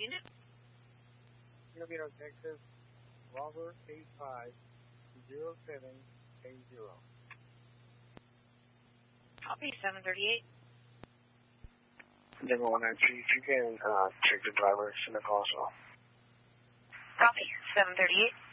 unit? Filipino, Texas, Robert 850780. Copy, 738. Denver 193, if you can check the driver, send a call as well. Copy, 738.